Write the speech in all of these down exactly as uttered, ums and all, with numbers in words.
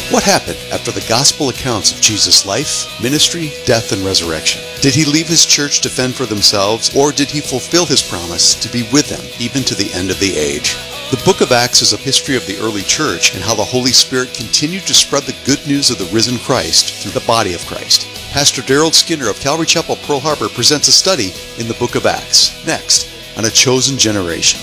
What happened after the gospel accounts of Jesus' life, ministry, death, and resurrection? Did he leave his church to fend for themselves, or did he fulfill his promise to be with them even to the end of the age? The book of Acts is a history of the early church and how the Holy Spirit continued to spread the good news of the risen Christ through the body of Christ. Pastor Daryl Skinner of Calvary Chapel, Pearl Harbor presents a study in the book of Acts, next on A Chosen Generation.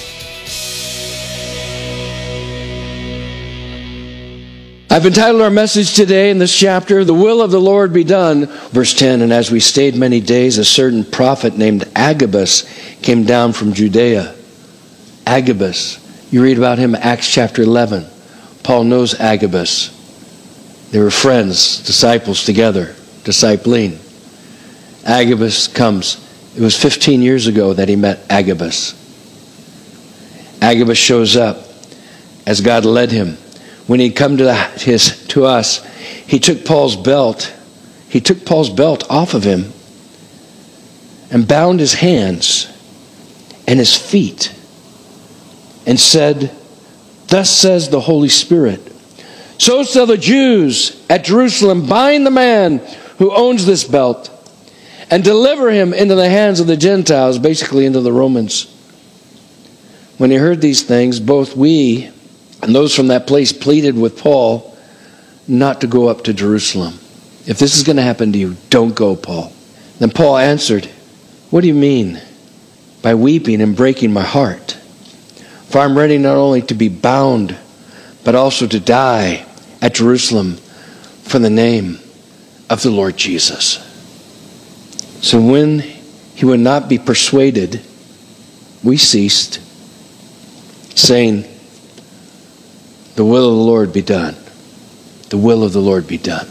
I've entitled our message today in this chapter, The Will of the Lord Be Done. Verse ten, and as we stayed many days, a certain prophet named Agabus came down from Judea. Agabus. You read about him in Acts chapter eleven. Paul knows Agabus. They were friends, disciples together, discipling. Agabus comes. It was fifteen years ago that he met Agabus. Agabus shows up as God led him. When he come to, the, his, to us, he took Paul's belt. He took Paul's belt off of him and bound his hands and his feet and said, "Thus says the Holy Spirit, so shall the Jews at Jerusalem bind the man who owns this belt and deliver him into the hands of the Gentiles," basically into the Romans. When he heard these things, both we and those from that place pleaded with Paul not to go up to Jerusalem. If this is going to happen to you, don't go, Paul. Then Paul answered, "What do you mean by weeping and breaking my heart? For I'm ready not only to be bound, but also to die at Jerusalem for the name of the Lord Jesus." So when he would not be persuaded, we ceased, saying, "The will of the Lord be done. The will of the Lord be done."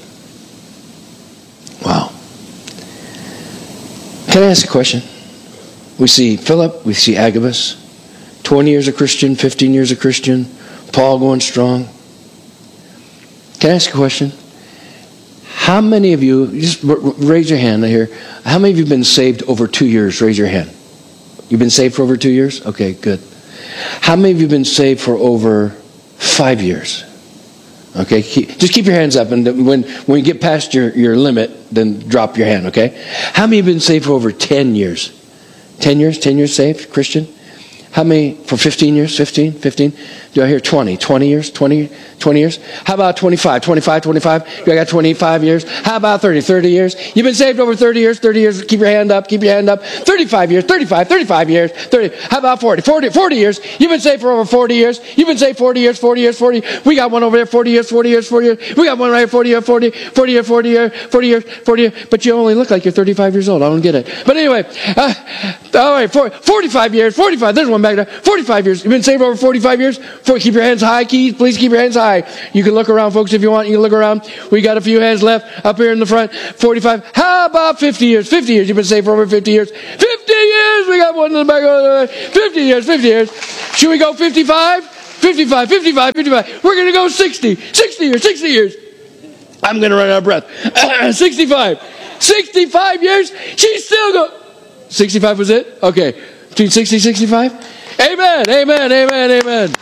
Wow. Can I ask a question? We see Philip, we see Agabus, twenty years a Christian, fifteen years a Christian, Paul going strong. Can I ask a question? How many of you, just raise your hand here, how many of you have been saved over two years? Raise your hand. You've been saved for over two years? Okay, good. How many of you have been saved for over five years? Okay, keep, just keep your hands up, and when, when you get past your, your limit, then drop your hand, okay? How many have been saved for over ten years? ten years? ten years saved, Christian? How many for fifteen years? fifteen? fifteen? Do I hear twenty? twenty years? twenty? twenty years? How about twenty-five? twenty-five? twenty-five? Do I got twenty-five years? How about thirty? thirty years? You've been saved over thirty years? thirty years? Keep your hand up. Keep your hand up. thirty-five years? thirty-five? thirty-five years? thirty? How about forty? forty? forty years? You've been saved for over forty years? You've been saved forty years? forty years? forty? We got one over there. forty years? forty years? forty years? We got one right here. forty years? forty? forty years? forty years? forty years? forty years? But you only look like you're thirty-five years old. I don't get it. But anyway, uh, all right, forty-five years. forty-five. There's one back there. forty-five years. You've been saved over forty-five years? For, keep your hands high, Keith. Please keep your hands high. You can look around, folks, if you want. You can look around. We got a few hands left up here in the front. forty-five. How about fifty years? fifty years. You've been saved for over fifty years. fifty years. We got one in the back. fifty years. fifty years. Should we go fifty-five? fifty-five. fifty-five. fifty-five. We're going to go sixty. sixty years. sixty years. I'm going to run out of breath. sixty-five. sixty-five years. She's still going. sixty-five was it? Okay. Between sixty and sixty-five? Amen. Amen. Amen. Amen.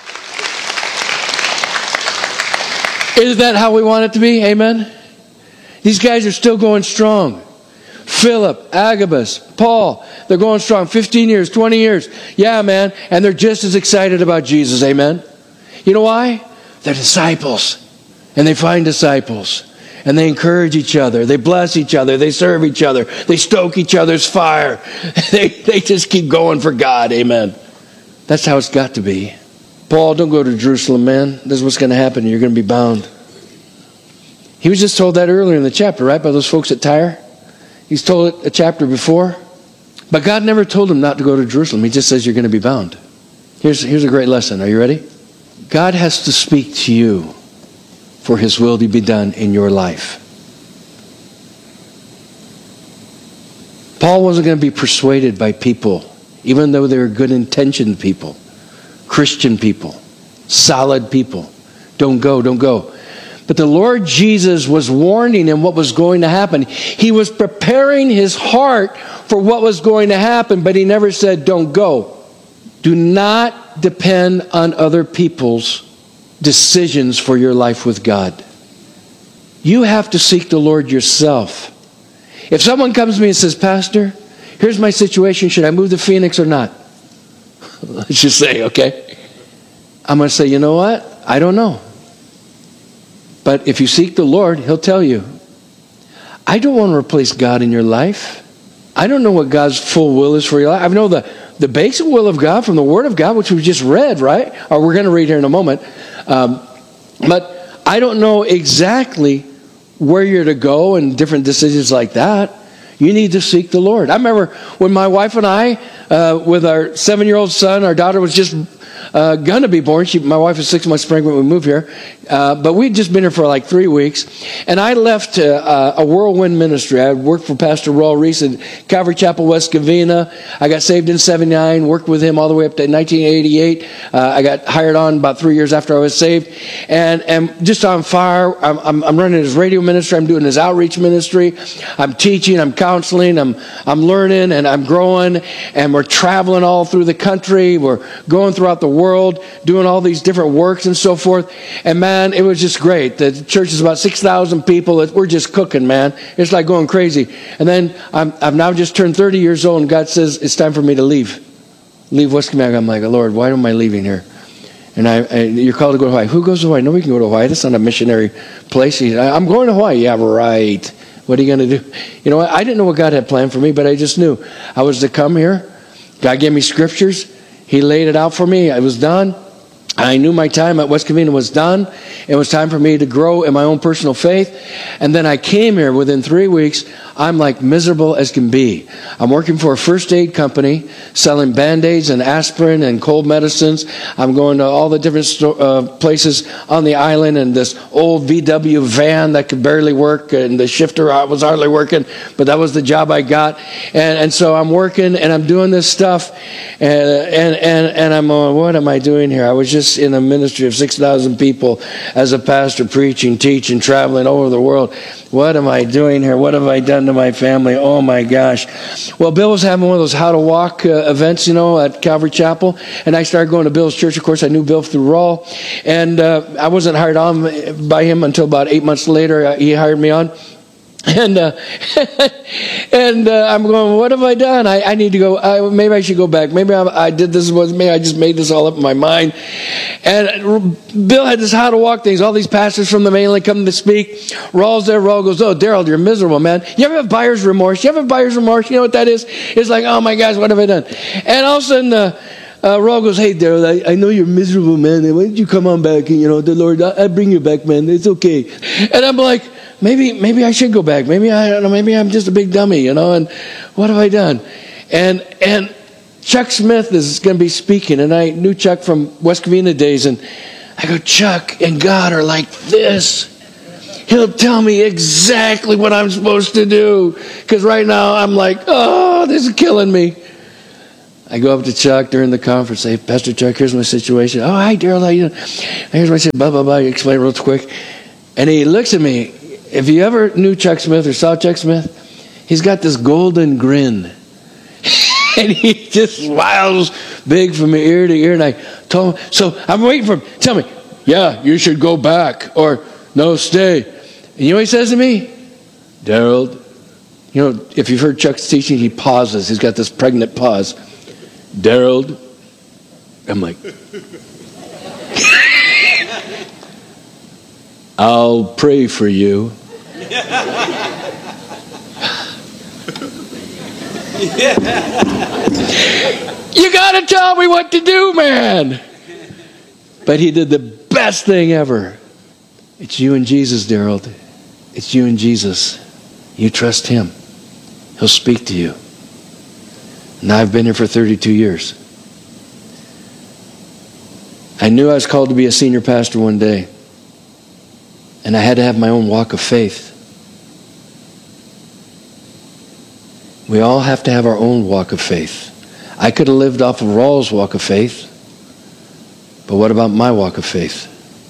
Isn't that how we want it to be? Amen? These guys are still going strong. Philip, Agabus, Paul, they're going strong. fifteen years, twenty years. Yeah, man. And they're just as excited about Jesus. Amen? You know why? They're disciples. And they find disciples. And they encourage each other. They bless each other. They serve each other. They stoke each other's fire. They, they just keep going for God. Amen? That's how it's got to be. Paul, don't go to Jerusalem, man. This is what's going to happen. You're going to be bound. He was just told that earlier in the chapter, right? By those folks at Tyre. He's told it a chapter before. But God never told him not to go to Jerusalem. He just says you're going to be bound. Here's, here's a great lesson. Are you ready? God has to speak to you for his will to be done in your life. Paul wasn't going to be persuaded by people, even though they were good-intentioned people, Christian people, solid people. Don't go, don't go. But the Lord Jesus was warning him what was going to happen. He was preparing his heart for what was going to happen, but he never said, don't go. Do not depend on other people's decisions for your life with God. You have to seek the Lord yourself. If someone comes to me and says, Pastor, here's my situation. Should I move to Phoenix or not? Let's just say, okay. I'm going to say, you know what? I don't know. But if you seek the Lord, He'll tell you. I don't want to replace God in your life. I don't know what God's full will is for your life. I know the, the basic will of God from the Word of God, which we just read, right? Or we're going to read here in a moment. Um, but I don't know exactly where you're to go and different decisions like that. You need to seek the Lord. I remember when my wife and I, uh, with our seven-year-old son, our daughter was just uh, going to be born. She, my wife was six months pregnant when we moved here. Uh, but we'd just been here for like three weeks. And I left uh, a whirlwind ministry. I worked for Pastor Raul Reese at Calvary Chapel, West Covina. I got saved in seventy-nine, worked with him all the way up to nineteen eighty-eight. Uh, I got hired on about three years after I was saved. And, and just on fire. I'm, I'm, I'm running his radio ministry. I'm doing his outreach ministry. I'm teaching. I'm counseling. I'm, I'm learning and I'm growing. And we're traveling all through the country. We're going throughout the world, doing all these different works and so forth. And man, it was just great. The church is about six thousand people. We're just cooking, man. It's like going crazy. And then I'm, I've now just turned thirty years old, and God says, it's time for me to leave. Leave West Covina. I'm like, Lord, why am I leaving here? And I, I, you're called to go to Hawaii. Who goes to Hawaii? Nobody can go to Hawaii. That's not a missionary place. He, I'm going to Hawaii. Yeah, right. What are you going to do? You know what? I didn't know what God had planned for me, but I just knew I was to come here. God gave me scriptures. He laid it out for me. I was done. I knew my time at West Covina was done. It was time for me to grow in my own personal faith. And then I came here within three weeks. I'm like miserable as can be. I'm working for a first aid company selling Band-Aids and aspirin and cold medicines. I'm going to all the different sto- uh, places on the island in this old V W van that could barely work, and the shifter was hardly working, but that was the job I got. And, and so I'm working and I'm doing this stuff, and, and, and, and I'm going, what am I doing here? I was just in a ministry of six thousand people as a pastor, preaching, teaching, traveling all over the world. What am I doing here? What have I done to my family? Oh my gosh. Well, Bill was having one of those how to walk uh, events, you know, at Calvary Chapel. And I started going to Bill's church. Of course, I knew Bill through Raul. And uh, I wasn't hired on by him until about eight months later. Uh, he hired me on. And uh, and uh, I'm going, what have I done? I, I need to go. I, maybe I should go back. Maybe I, I did this. Was maybe I just made this all up in my mind. And Bill had this how to walk things. All these pastors from the mainland come to speak. Raul's there. Raul goes, oh, Daryl, you're miserable, man. You ever have buyer's remorse? You ever have buyer's remorse? You know what that is? It's like, oh my gosh, what have I done? And all of a sudden, uh, Uh, Raul goes, hey, Daryl, I, I know you're miserable, man. Why don't you come on back? And, you know, the Lord, I, I bring you back, man. It's okay. And I'm like, maybe maybe I should go back. Maybe I don't know. Maybe I'm just a big dummy, you know. And what have I done? And and Chuck Smith is going to be speaking. And I knew Chuck from West Covina days. And I go, Chuck and God are like this. He'll tell me exactly what I'm supposed to do. Because right now I'm like, oh, this is killing me. I go up to Chuck during the conference, say, Pastor Chuck, here's my situation. Oh, hi, Daryl. How you doing? Here's my situation. Blah, blah, blah. You explain it real quick. And he looks at me. If you ever knew Chuck Smith or saw Chuck Smith, he's got this golden grin. And he just smiles big from ear to ear. And I told him, so I'm waiting for him. Tell me, yeah, you should go back. Or, no, stay. And you know what he says to me? Daryl, you know, if you've heard Chuck's teaching, he pauses. He's got this pregnant pause. Daryl, I'm like, I'll pray for you. You gotta tell me what to do, man. But he did the best thing ever. It's you and Jesus, Daryl. It's you and Jesus. You trust him. He'll speak to you. And I've been here for thirty-two years. I knew I was called to be a senior pastor one day. And I had to have my own walk of faith. We all have to have our own walk of faith. I could have lived off of Raul's walk of faith. But what about my walk of faith?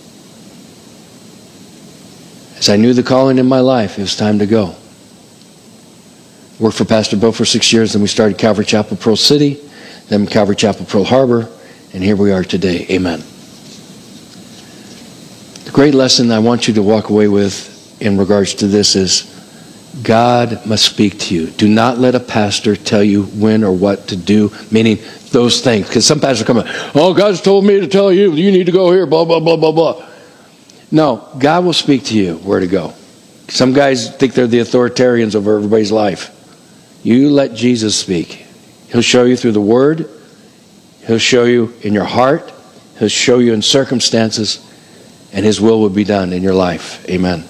As I knew the calling in my life, it was time to go. Worked for Pastor Bill for six years, and we started Calvary Chapel Pearl City, then Calvary Chapel Pearl Harbor, and here we are today. Amen. The great lesson I want you to walk away with in regards to this is God must speak to you. Do not let a pastor tell you when or what to do, meaning those things. Because some pastors come up, oh, God's told me to tell you, you need to go here, blah, blah, blah, blah, blah. No, God will speak to you where to go. Some guys think they're the authoritarians over everybody's life. You let Jesus speak. He'll show you through the Word. He'll show you in your heart. He'll show you in circumstances. And His will will be done in your life. Amen.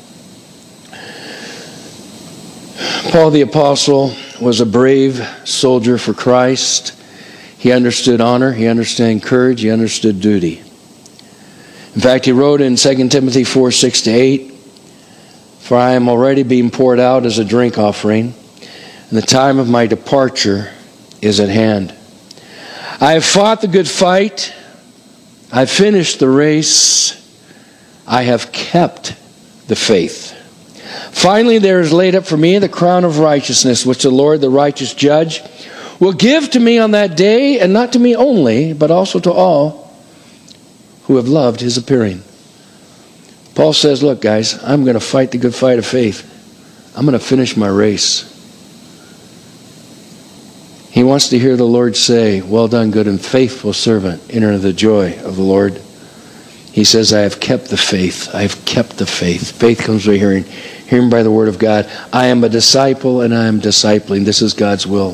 Paul the Apostle was a brave soldier for Christ. He understood honor. He understood courage. He understood duty. In fact, he wrote in Second Timothy four, six to eight, for I am already being poured out as a drink offering, and the time of my departure is at hand. I have fought the good fight. I have finished the race. I have kept the faith. Finally, there is laid up for me the crown of righteousness, which the Lord, the righteous judge, will give to me on that day, and not to me only, but also to all who have loved His appearing. Paul says, look, guys, I'm going to fight the good fight of faith. I'm going to finish my race. He wants to hear the Lord say, well done, good and faithful servant. Enter into the joy of the Lord. He says, I have kept the faith. I have kept the faith. Faith comes by hearing. Hearing by the word of God. I am a disciple and I am discipling. This is God's will.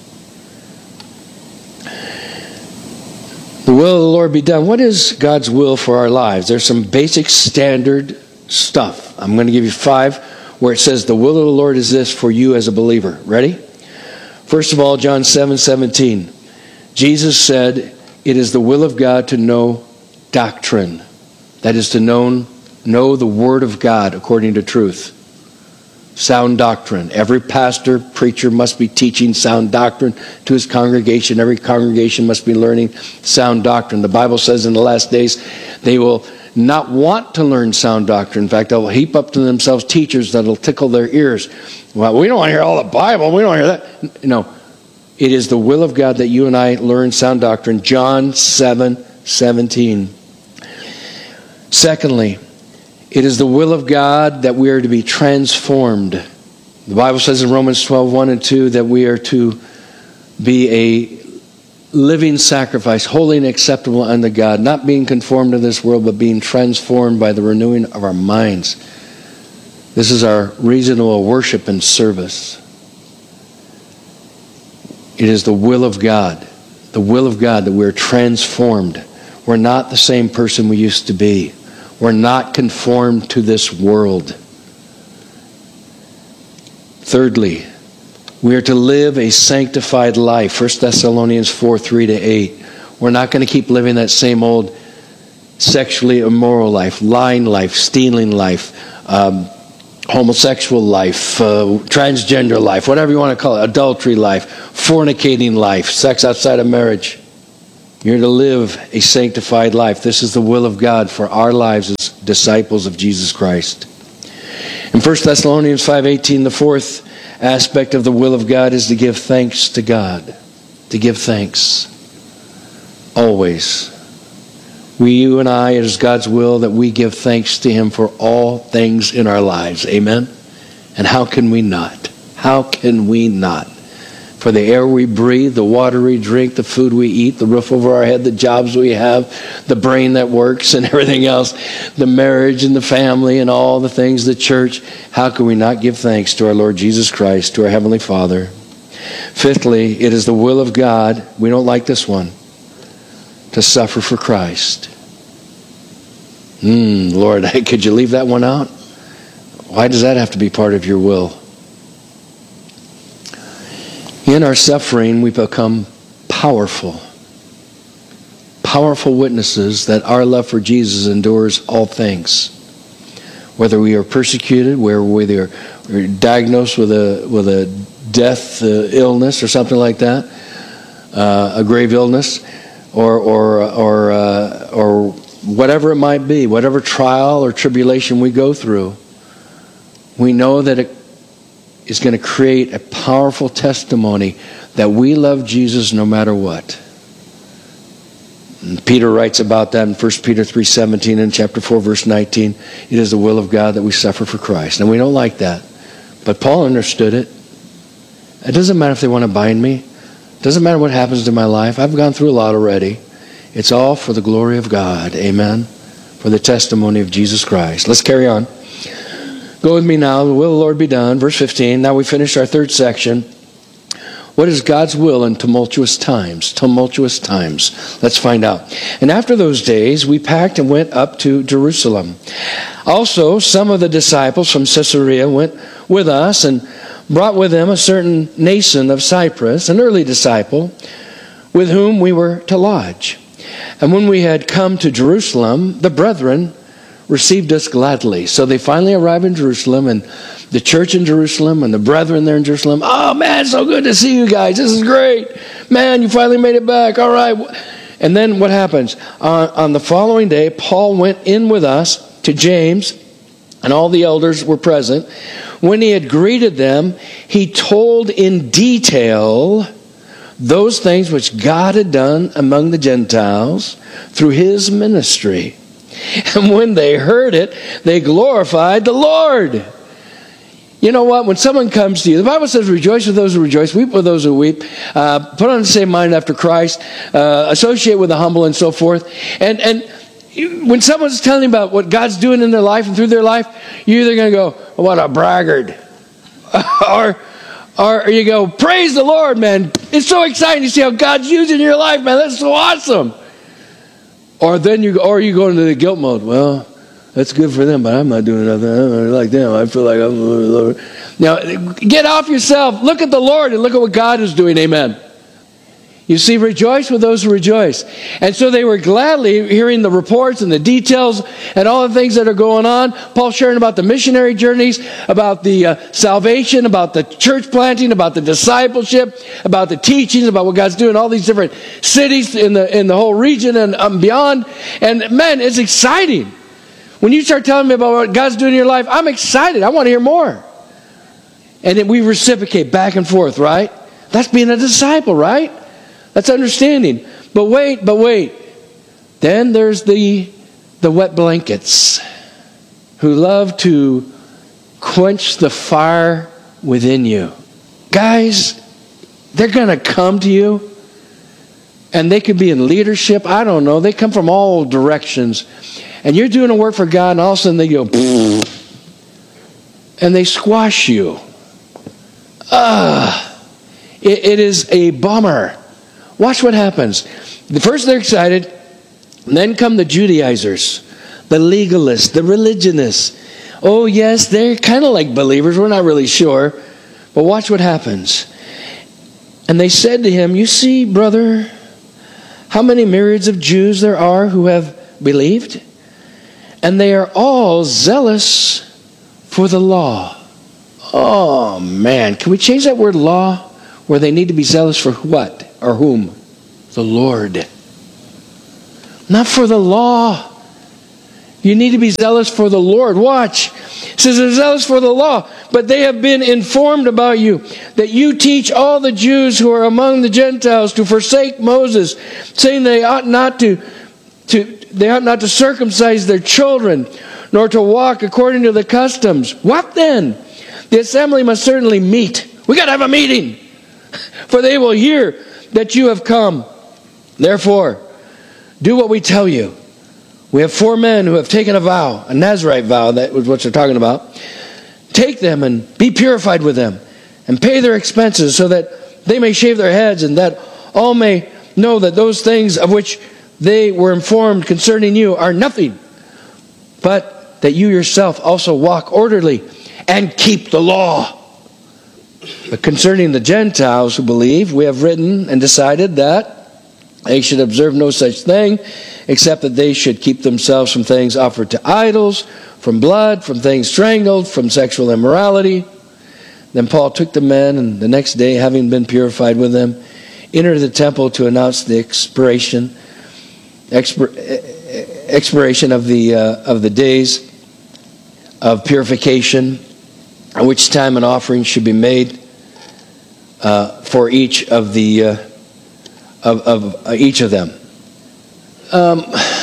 The will of the Lord be done. What is God's will for our lives? There's some basic standard stuff. I'm going to give you five where it says the will of the Lord is this for you as a believer. Ready? First of all, John seven seventeen. Jesus said, it is the will of God to know doctrine. That is to know, know the Word of God according to truth. Sound doctrine. Every pastor, preacher must be teaching sound doctrine to his congregation. Every congregation must be learning sound doctrine. The Bible says in the last days they will not want to learn sound doctrine. In fact, they'll heap up to themselves teachers that'll tickle their ears. Well, we don't want to hear all the Bible. We don't want to hear that. No. It is the will of God that you and I learn sound doctrine. John seven seventeen. Secondly, it is the will of God that we are to be transformed. The Bible says in Romans twelve, one and two that we are to be a living sacrifice, holy and acceptable unto God, not being conformed to this world, but being transformed by the renewing of our minds. This is our reasonable worship and service. It is the will of God, the will of God that we're transformed. We're not the same person we used to be. We're not conformed to this world. Thirdly, we are to live a sanctified life. First Thessalonians four, three to eight. We're not going to keep living that same old sexually immoral life, lying life, stealing life, um, homosexual life, uh, transgender life, whatever you want to call it, adultery life, fornicating life, sex outside of marriage. You're to live a sanctified life. This is the will of God for our lives as disciples of Jesus Christ. In First Thessalonians five eighteen, the fourth aspect of the will of God is to give thanks to God. To give thanks. Always. We, you and I, it is God's will that we give thanks to Him for all things in our lives. Amen? And how can we not? How can we not? For the air we breathe, the water we drink, the food we eat, the roof over our head, the jobs we have, the brain that works and everything else, the marriage and the family and all the things, the church. How can we not give thanks to our Lord Jesus Christ, to our Heavenly Father? Fifthly, it is the will of God, we don't like this one, to suffer for Christ. Hmm, Lord, could you leave that one out? Why does that have to be part of your will? In our suffering, we become powerful. Powerful witnesses that our love for Jesus endures all things. Whether we are persecuted, whether we are diagnosed with a with a death uh, illness or something like that, uh, a grave illness, or or or uh, or whatever it might be, whatever trial or tribulation we go through, we know that it is going to create a powerful testimony that we love Jesus no matter what. And Peter writes about that in First Peter three seventeen and chapter four, verse nineteen. It is the will of God that we suffer for Christ. And we don't like that. But Paul understood it. It doesn't matter if they want to bind me. It doesn't matter what happens to my life. I've gone through a lot already. It's all for the glory of God. Amen. For the testimony of Jesus Christ. Let's carry on. Go with me now. The will of the Lord be done. Verse fifteen. Now we finished our third section. What is God's will in tumultuous times? Tumultuous times. Let's find out. And after those days, we packed and went up to Jerusalem. Also, some of the disciples from Caesarea went with us and brought with them a certain Nason of Cyprus, an early disciple, with whom we were to lodge. And when we had come to Jerusalem, the brethren received us gladly. So they finally arrived in Jerusalem, and the church in Jerusalem and the brethren there in Jerusalem, oh man, so good to see you guys. This is great. Man, you finally made it back. All right. And then what happens? Uh, on the following day, Paul went in with us to James, and all the elders were present. When he had greeted them, he told in detail those things which God had done among the Gentiles through his ministry. And when they heard it, they glorified the Lord. You know what? When someone comes to you, the Bible says, rejoice with those who rejoice, weep with those who weep, uh, put on the same mind after Christ, uh, associate with the humble and so forth. And and when someone's telling you about what God's doing in their life and through their life, you're either going to go, what a braggart. or, or you go, praise the Lord, man. It's so exciting to see how God's using your life, man. That's so awesome. Or then you, or you go into the guilt mode. Well, that's good for them, but I'm not doing nothing. I'm like them. I feel like I'm. Now, get off yourself. Look at the Lord and look at what God is doing. Amen. You see, rejoice with those who rejoice. And so they were gladly hearing the reports and the details and all the things that are going on. Paul sharing about the missionary journeys, about the uh, salvation, about the church planting, about the discipleship, about the teachings, about what God's doing in all these different cities in the in the whole region and um, beyond. And man, it's exciting. When you start telling me about what God's doing in your life, I'm excited. I want to hear more. And then we reciprocate back and forth, right? That's being a disciple, right? That's understanding. But wait, but wait. Then there's the the wet blankets who love to quench the fire within you. Guys, they're going to come to you, and they could be in leadership. I don't know. They come from all directions. And you're doing a work for God, and all of a sudden they go, and they squash you. Ah, it, it is a bummer. Watch what happens. First they're excited, and then come the Judaizers, the legalists, the religionists. Oh yes, they're kind of like believers. We're not really sure. But watch what happens. And they said to him, you see, brother, how many myriads of Jews there are who have believed? And they are all zealous for the law. Oh man, can we change that word law? Where they need to be zealous for what? Or whom? The Lord. Not for the law. You need to be zealous for the Lord. Watch. It says they're zealous for the law, but they have been informed about you, that you teach all the Jews who are among the Gentiles to forsake Moses, saying they ought not to, to they ought not to circumcise their children, nor to walk according to the customs. What then? The assembly must certainly meet. We got to have a meeting, for they will hear that you have come. Therefore, do what we tell you. We have four men who have taken a vow, a Nazirite vow, that was what they're talking about. Take them and be purified with them, and pay their expenses, so that they may shave their heads, and that all may know that those things of which they were informed concerning you are nothing, but that you yourself also walk orderly and keep the law. But concerning the Gentiles who believe, we have written and decided that they should observe no such thing, except that they should keep themselves from things offered to idols, from blood, from things strangled, from sexual immorality. Then Paul took the men, and the next day, having been purified with them, entered the temple to announce the expiration, expir, expiration of the uh, of the days of purification, at which time an offering should be made uh, for each of the uh, of, of uh, each of them. um,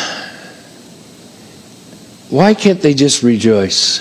why can't they just rejoice?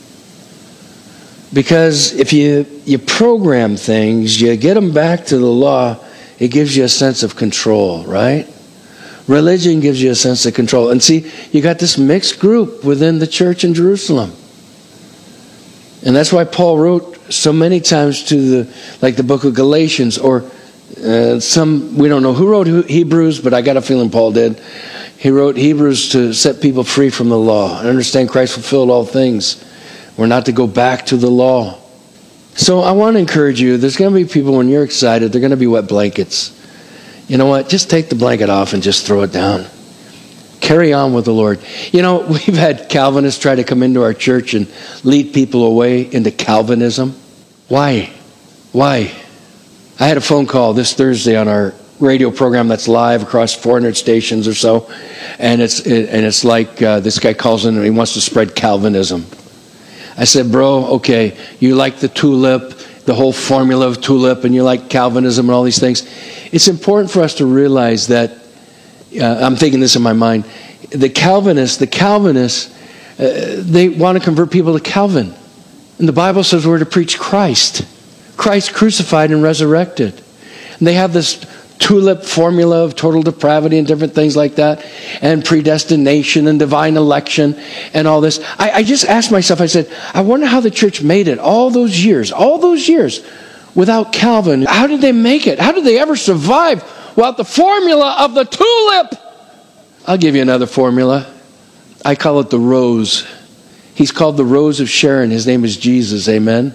Because if you, you program things, you get them back to the law, it gives you a sense of control, right? Religion gives you a sense of control. And see, you got this mixed group within the church in Jerusalem. And that's why Paul wrote so many times to the, like the book of Galatians, or uh, some, we don't know who wrote Hebrews, but I got a feeling Paul did. He wrote Hebrews to set people free from the law and understand Christ fulfilled all things. We're not to go back to the law. So I want to encourage you, there's going to be people when you're excited, they're going to be wet blankets. You know what? Just take the blanket off and just throw it down. Carry on with the Lord. You know, we've had Calvinists try to come into our church and lead people away into Calvinism. Why? Why? I had a phone call this Thursday on our radio program that's live across four hundred stations or so, and it's it, and it's like uh, this guy calls in and he wants to spread Calvinism. I said, bro, okay, you like the tulip, the whole formula of tulip, and you like Calvinism and all these things. It's important for us to realize that, uh, I'm thinking this in my mind, the Calvinists, the Calvinists, uh, they want to convert people to Calvin. And the Bible says we're to preach Christ. Christ crucified and resurrected. And they have this tulip formula of total depravity and different things like that, and predestination and divine election and all this. I, I just asked myself, I said, I wonder how the church made it all those years, all those years without Calvin. How did they make it? How did they ever survive without the formula of the tulip? I'll give you another formula. I call it the rose. He's called the Rose of Sharon. His name is Jesus. Amen.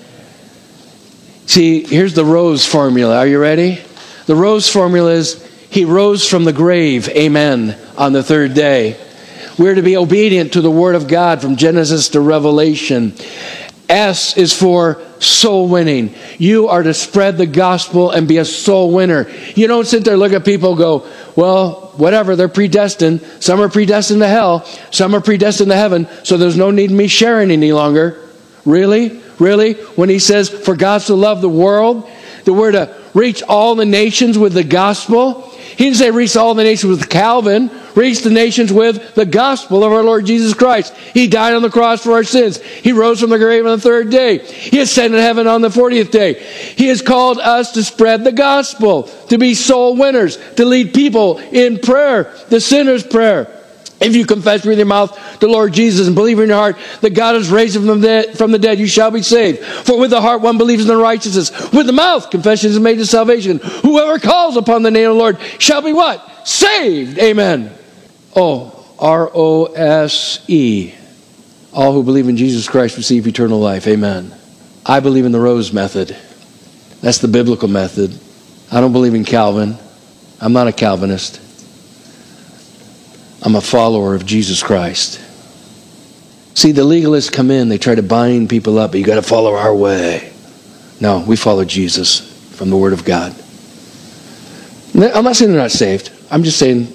See, here's the rose formula. Are you ready? The rose formula is, he rose from the grave, amen, on the third day. We're to be obedient to the Word of God from Genesis to Revelation. S is for soul winning. You are to spread the gospel and be a soul winner. You don't sit there and look at people and go, well, whatever, they're predestined. Some are predestined to hell. Some are predestined to heaven. So there's no need in me sharing any longer. Really? Really? When he says, for God so loved the world, that we're to reach all the nations with the gospel. He didn't say reach all the nations with Calvin. Reach the nations with the gospel of our Lord Jesus Christ. He died on the cross for our sins. He rose from the grave on the third day. He ascended to heaven on the fortieth day. He has called us to spread the gospel, to be soul winners, to lead people in prayer, the sinner's prayer. If you confess with your mouth the Lord Jesus and believe in your heart that God has raised him from the, from the dead, you shall be saved. For with the heart one believes in the righteousness. With the mouth confession is made to salvation. Whoever calls upon the name of the Lord shall be what? Saved. Amen. Oh, R O S E. All who believe in Jesus Christ receive eternal life. Amen. I believe in the rose method. That's the biblical method. I don't believe in Calvin. I'm not a Calvinist. I'm a follower of Jesus Christ. See, the legalists come in, they try to bind people up, but you got to follow our way. No, we follow Jesus from the Word of God. I'm not saying they're not saved. I'm just saying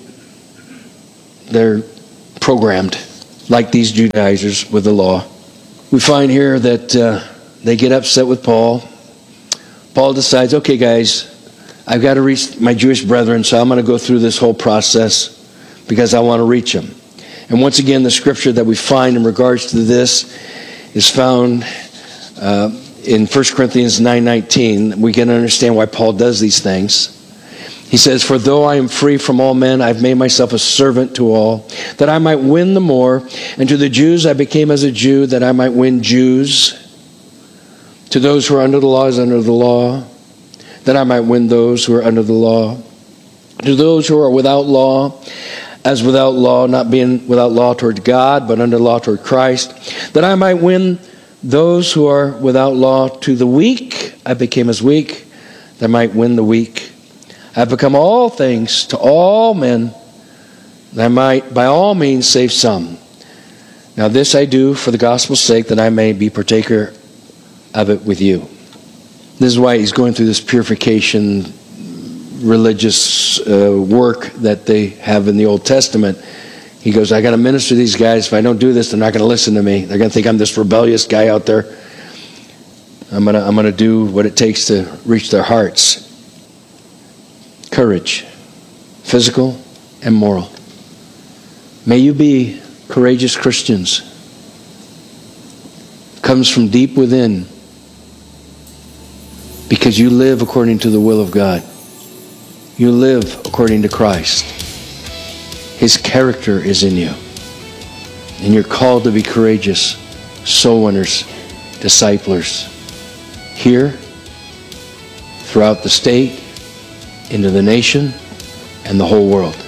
they're programmed like these Judaizers with the law. We find here that uh, they get upset with Paul. Paul decides, okay guys, I've got to reach my Jewish brethren, so I'm going to go through this whole process because I want to reach them. And once again, the scripture that we find in regards to this is found uh, in First Corinthians nine nineteen. We can understand why Paul does these things. He says, for though I am free from all men, I've made myself a servant to all, that I might win the more. And to the Jews I became as a Jew, that I might win Jews. To those who are under the law as under the law, that I might win those who are under the law. To those who are without law, as without law, not being without law toward God, but under law toward Christ, that I might win those who are without law. To the weak I became as weak, that I might win the weak. I have become all things to all men, that I might by all means save some. Now this I do for the gospel's sake, that I may be partaker of it with you. This is why he's going through this purification religious uh, work that they have in the Old Testament. He goes, I got to minister to these guys. If I don't do this, they're not going to listen to me. They're going to think I'm this rebellious guy out there. I'm going to I'm going to do what it takes to reach their hearts. Courage, physical and moral. May you be courageous Christians. It comes from deep within because you live according to the will of God. You live according to Christ. His character is in you. And you're called to be courageous soul winners, disciplers, here, throughout the state, into the nation, and the whole world.